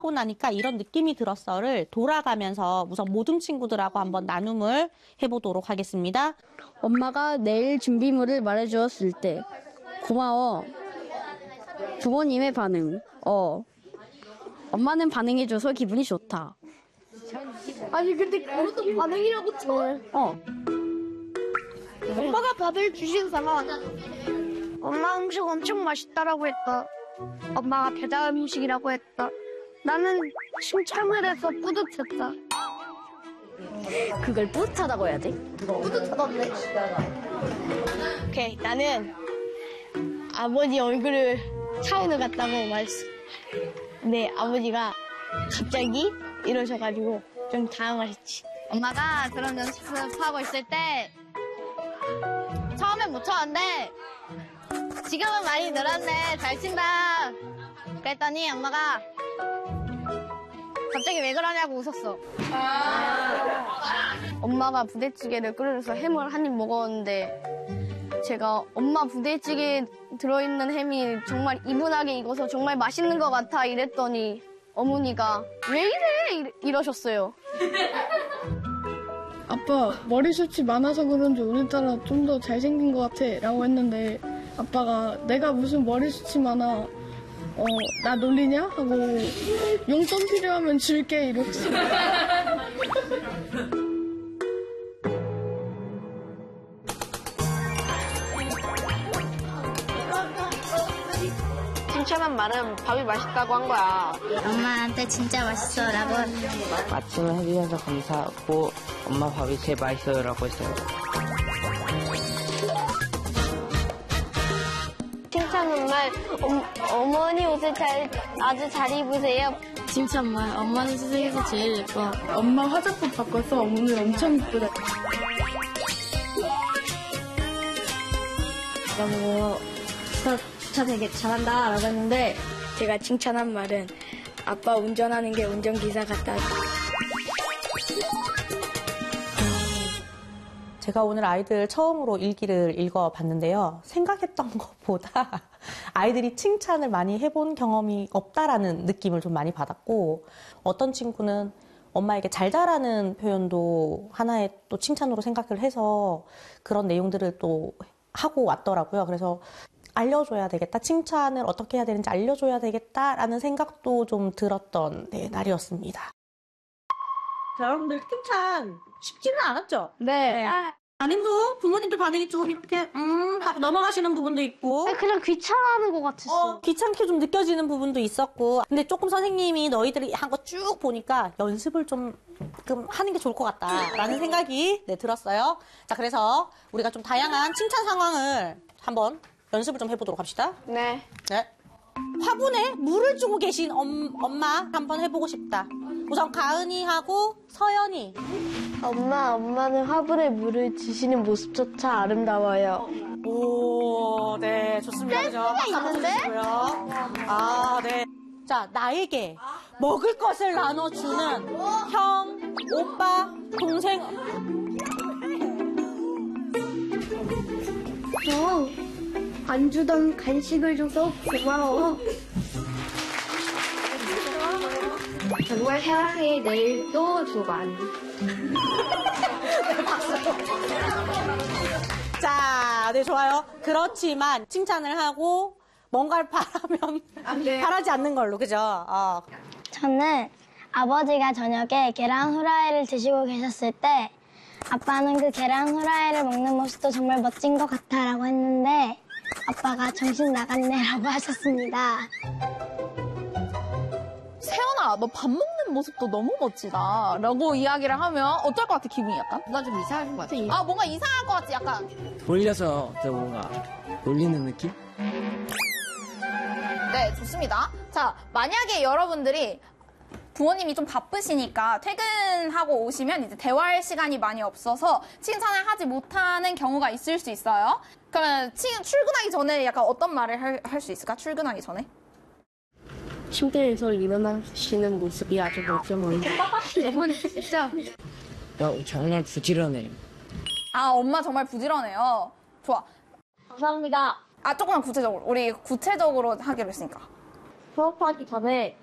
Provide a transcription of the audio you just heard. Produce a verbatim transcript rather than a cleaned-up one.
하고 나니까 이런 느낌이 들었어를 돌아가면서 우선 모든 친구들하고 한번 나눔을 해보도록 하겠습니다. 엄마가 내일 준비물을 말해주었을 때 고마워. 부모님의 반응. 어. 엄마는 반응해줘서 기분이 좋다. 아니 근데 그것도 반응이라고 쳐. 어. 엄마가 밥을 주신다가 엄마 음식 엄청 맛있다라고 했다. 엄마가 배달 음식이라고 했다. 나는 칭찬을 해서 뿌듯했다. 그걸 뿌듯하다고 해야지. 뿌듯하던데. 오케이, 나는 아버지 얼굴을 사우나 갔다고 말했어. 근데 아버지가 갑자기 이러셔가지고 좀 당황하셨지. 엄마가 그런 연습하고 있을 때 처음엔 못 쳤는데 지금은 많이 늘었네. 잘 친다. 그랬더니 엄마가 갑자기 왜 그러냐고 웃었어. 엄마가 부대찌개를 끓여서 햄을 한 입 먹었는데 제가 엄마 부대찌개에 들어있는 햄이 정말 이분하게 익어서 정말 맛있는 것 같아 이랬더니 어머니가 왜 이래 이러셨어요. 아빠 머리숱이 많아서 그런지 오늘따라 좀 더 잘생긴 것 같아 라고 했는데 아빠가 내가 무슨 머리숱이 많아 어, 나 놀리냐? 하고 용돈 필요하면 줄게 이랬어. 칭찬한 말은 밥이 맛있다고 한 거야. 엄마한테 진짜 맛있어라고. 아침을 해주셔서 감사하고 엄마 밥이 제일 맛있어요라고 했어요. 칭찬한 말 어, 어머니 옷을 잘 아주 잘 입으세요. 칭찬말 엄마는 세상에서 제일 예뻐. 엄마 화장품 바꿔서 오늘 엄청 이쁘다. 너무 주차 되게 잘한다 라고 했는데 제가 칭찬한 말은 아빠 운전하는 게 운전기사 같다. 제가 오늘 아이들 처음으로 일기를 읽어봤는데요. 생각했던 것보다 아이들이 칭찬을 많이 해본 경험이 없다라는 느낌을 좀 많이 받았고, 어떤 친구는 엄마에게 잘 자라는 표현도 하나의 또 칭찬으로 생각을 해서 그런 내용들을 또 하고 왔더라고요. 그래서 알려줘야 되겠다, 칭찬을 어떻게 해야 되는지 알려줘야 되겠다라는 생각도 좀 들었던 네, 날이었습니다. 자, 여러분들 칭찬 쉽지는 않았죠? 네. 아, 아님도 부모님들 반응이 좀 이렇게 음 하고 넘어가시는 부분도 있고, 그냥 귀찮아하는 것 같았어. 어, 귀찮게 좀 느껴지는 부분도 있었고, 근데 조금 선생님이 너희들이 한 거 쭉 보니까 연습을 좀, 좀 하는 게 좋을 것 같다라는 생각이 네, 들었어요. 자, 그래서 우리가 좀 다양한 칭찬 상황을 한번 연습을 좀 해보도록 합시다. 네. 네. 화분에 물을 주고 계신 엄, 엄마 한번 해보고 싶다. 우선 가은이하고 서연이. 엄마, 엄마는 화분에 물을 주시는 모습조차 아름다워요. 오, 네, 좋습니다. 그죠? 박수 한번 주시고요. 아, 네. 자, 나에게 먹을 것을 나눠주는 형, 오빠, 동생. 어, 안 주던 간식을 줘서 고마워. 정말 사랑해. 내일 또 줘 많이. 자, 네, 좋아요. 그렇지만 칭찬을 하고 뭔가를 바라면 바라지 않는 걸로, 그죠? 어. 저는 아버지가 저녁에 계란 후라이를 드시고 계셨을 때 아빠는 그 계란 후라이를 먹는 모습도 정말 멋진 것 같아라고 했는데 아빠가 정신 나갔네라고 하셨습니다. 세연아, 너 밥 먹는 모습도 너무 멋지다. 라고 이야기를 하면 어떨 것 같아, 기분이 약간? 뭔가 좀 이상할 것 같아. 아, 뭔가 이상할 것 같지, 약간. 돌려서 저 뭔가 놀리는 느낌? 네, 좋습니다. 자, 만약에 여러분들이 부모님이 좀 바쁘시니까 퇴근하고 오시면 이제 대화할 시간이 많이 없어서 칭찬을 하지 못하는 경우가 있을 수 있어요. 그러면 칭, 출근하기 전에 약간 어떤 말을 할 수 있을까? 출근하기 전에? 침대에서 일어나시는 모습이 아주 멋져 보인다. 어머니 진짜. 야, 정말 부지런해. 아, 엄마 정말 부지런해요. 좋아. 감사합니다. 아, 조금만 구체적으로. 우리 구체적으로 하기로 했으니까. 수업하기 전에